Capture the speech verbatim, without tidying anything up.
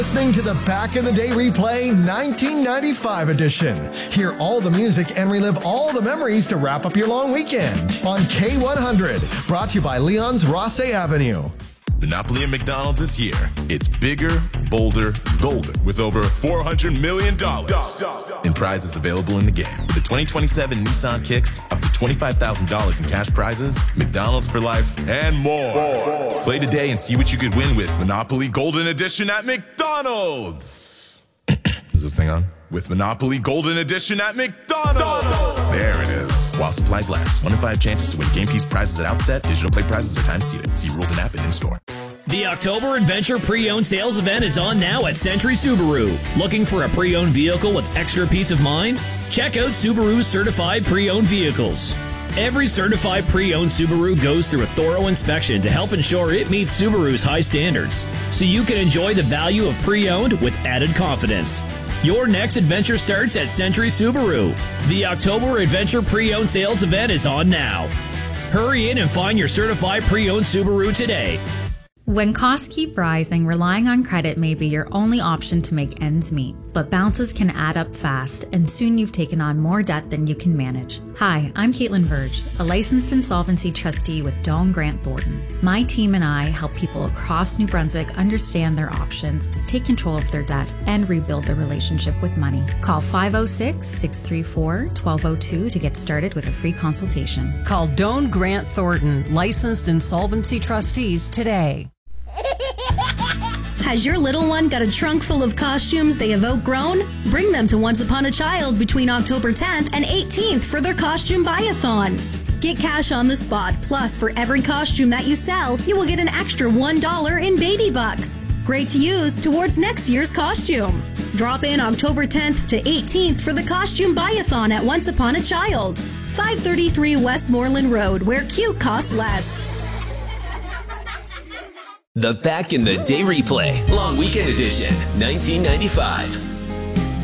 Listening to the Back in the Day Replay nineteen ninety-five edition. Hear all the music and relive all the memories to wrap up your long weekend on K one hundred. Brought to you by Leon's Rosse Avenue. Monopoly at McDonald's is here. It's bigger, bolder, golden, with over four hundred million dollars in prizes available in the game. With the twenty twenty-seven Nissan Kicks, up to twenty-five thousand dollars in cash prizes, McDonald's for life, and more. more. Play today and see what you could win with Monopoly Golden Edition at McDonald's. Is this thing on? With Monopoly Golden Edition at McDonald's. McDonald's. There it is. While supplies last. One in five chances to win game piece prizes at outset. Digital play prizes are time seated. See rules and app and in-store. The October Adventure Pre-Owned Sales Event is on now at Century Subaru. Looking for a pre-owned vehicle with extra peace of mind? Check out Subaru's certified pre-owned vehicles. Every certified pre-owned Subaru goes through a thorough inspection to help ensure it meets Subaru's high standards, so you can enjoy the value of pre-owned with added confidence. Your next adventure starts at Century Subaru. The October Adventure Pre-Owned Sales Event is on now. Hurry in and find your certified pre-owned Subaru today. When costs keep rising, relying on credit may be your only option to make ends meet. But bounces can add up fast, and soon you've taken on more debt than you can manage. Hi, I'm Caitlin Verge, a licensed insolvency trustee with Doane Grant Thornton. My team and I help people across New Brunswick understand their options, take control of their debt, and rebuild their relationship with money. Call five oh six, six three four, one two oh two to get started with a free consultation. Call Doane Grant Thornton, licensed insolvency trustees today. Has your little one got a trunk full of costumes they have outgrown? Bring them to Once Upon a Child between October tenth and eighteenth for their costume buy-a-thon. Get cash on the spot, plus for every costume that you sell, you will get an extra one dollar in baby bucks. Great to use towards next year's costume. Drop in October tenth to eighteenth for the costume buy-a-thon at Once Upon a Child, five thirty-three Westmoreland Road, where cute costs less. The Back in the Day Replay, Long Weekend Edition, nineteen ninety-five.